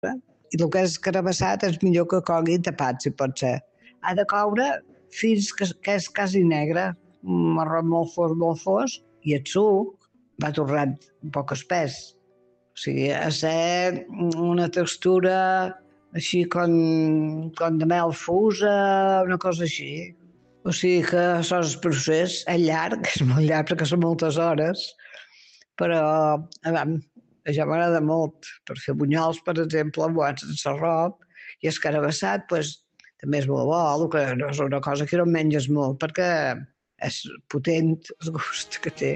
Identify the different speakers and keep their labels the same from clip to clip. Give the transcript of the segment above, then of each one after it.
Speaker 1: I el que és carabassat és millor que cogui tapat, si pot ser. Ha de coure fins que és quasi negre, un marró molt fos, i el suc va tornant un poc espès. O sigui, ha de ser una textura així com de mel fusa, una cosa així. O sigui que això és el procés, és llarg, és molt llarg perquè són moltes hores, però això m'agrada molt. Per fer bunyols, per exemple, boats de sarrop, i el carabassat, també és molt bo, el que no és una cosa que no menges molt, perquè és potent el gust que té.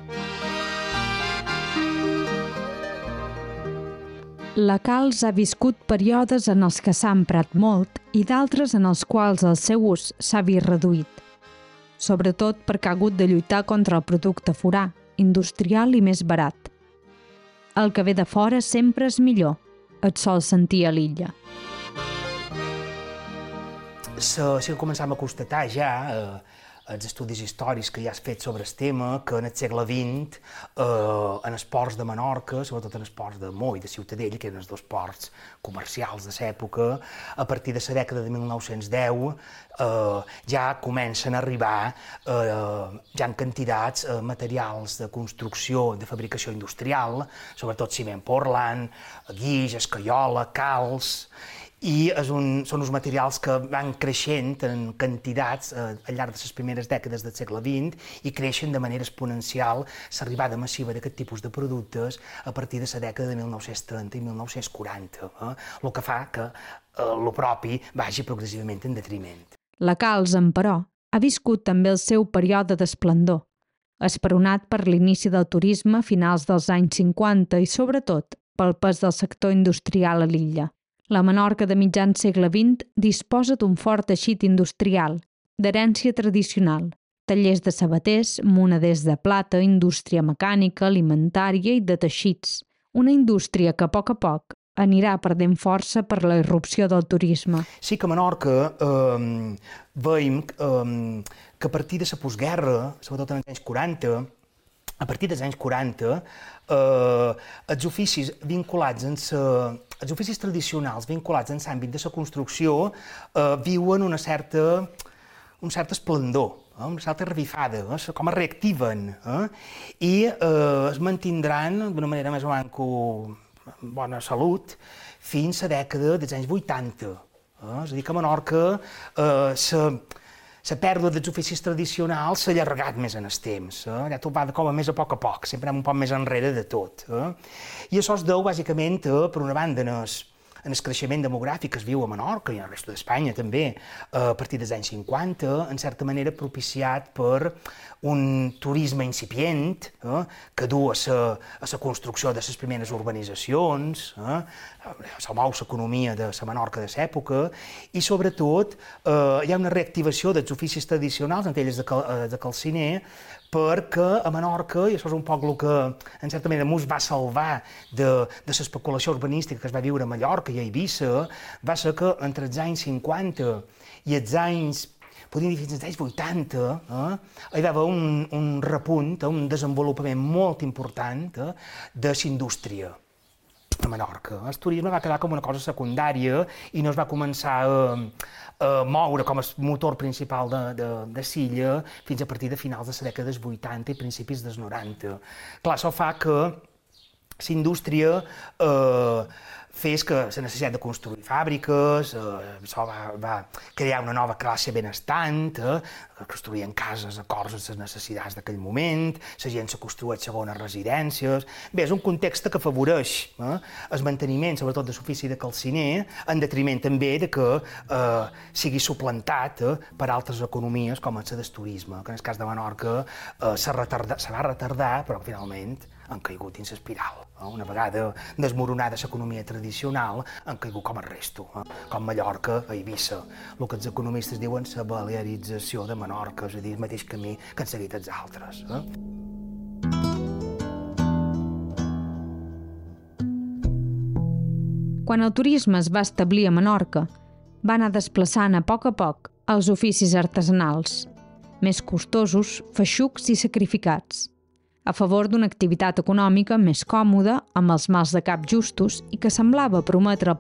Speaker 2: La calç ha viscut períodes en els que s'ha emprat molt i d'altres en els quals el seu ús s'ha vist reduït. Sobretot perquè ha hagut de lluitar contra el producte forà, industrial i més barat. El que ve de fora sempre és millor, et sol sentir a l'illa.
Speaker 3: Sí que començam a constatar ja els estudis històrics que ja has fet sobre el tema, que en el segle XX, en els ports de Menorca, sobretot en els ports de Mo i de Ciutadella, que eren els dos ports comercials de l'època, a partir de la dècada de 1910 ja comencen a arribar ja en quantitats materials de construcció, de fabricació industrial, sobretot ciment Portland, guix, escaiola, calç, i són uns materials que van creixent en quantitats al llarg de les primeres dècades del segle XX i creixen de manera exponencial l'arribada massiva d'aquest tipus de productes a partir de la dècada de 1930 i 1940, el que fa que el propi vagi progressivament en detriment.
Speaker 2: La calç, però, ha viscut també el seu període d'esplendor, esperonat per l'inici del turisme a finals dels anys 50 i, sobretot, pel pes del sector industrial a l'illa. La Menorca de mitjan segle XX disposa d'un fort teixit industrial, d'herència tradicional, tallers de sabaters, moneders de plata, indústria mecànica, alimentària i de teixits. Una indústria que a poc anirà perdent força per la irrupció del turisme.
Speaker 3: Sí que a Menorca veiem que a partir de la postguerra, sobretot en els anys 40, a partir dels anys 40, els oficis vinculats els oficis tradicionals vinculats en l'àmbit de la construcció viuen un cert esplendor, una certa revifada, com es reactiven i es mantindran d'una manera més o menys en bona salut fins a la dècada dels anys 80. És a dir, que a Menorca la pèrdua dels oficis tradicionals s'ha allargat més en el temps. Ja tot va com a més a poc, sempre anem un poc més enrere de tot. I això es deu, bàsicament, per una banda, en el creixement demogràfic que es viu a Menorca i a la resta d'Espanya també, a partir dels anys 50, en certa manera propiciat per un turisme incipient que du a la construcció de les primeres urbanitzacions, se mou l'economia de la Menorca de l'època i, sobretot, hi ha una reactivació dels oficis tradicionals, entre ells de calciner, perquè a Menorca, i això és un poc el que en certa manera ens va salvar de l'especulació urbanística que es va viure a Mallorca i a Eivissa, va ser que entre els anys 50 i els anys, podríem dir fins als anys 80, hi va haver un repunt, un desenvolupament molt important de l'indústria a Menorca. El turisme va quedar com una cosa secundària i no es va començar a moure com a motor principal de l'illa fins a partir de finals de les dècades 80 i principis dels 90. Clar, això fa que la indústria fes que la necessitat de construir fàbriques, això va crear una nova classe benestant, que construïen cases acords amb les necessitats d'aquell moment, la gent se construeix segones residències. Bé, és un context que afavoreix el manteniment, sobretot de l'ofici de calciner, en detriment també de que sigui suplantat per altres economies com la del turisme, que en el cas de Menorca se va retardar, però finalment han caigut dins l'espiral. Una vegada desmoronada l'economia tradicional, han caigut com el resto, com Mallorca a Eivissa. El que els economistes diuen la balearització de Menorca, és a dir, el mateix camí que han seguit els altres.
Speaker 2: Quan el turisme es va establir a Menorca, va anar desplaçant a poc els oficis artesanals, més costosos, feixucs i sacrificats. a favor d'una activitat econòmica més còmoda, amb els mals de cap justos i que semblava prometre